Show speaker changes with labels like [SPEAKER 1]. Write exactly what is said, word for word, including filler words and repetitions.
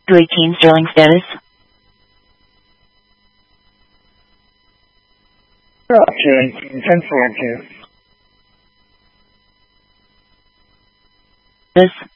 [SPEAKER 1] two eighteen Sterling status.
[SPEAKER 2] two eighteen, ten four two.
[SPEAKER 1] This.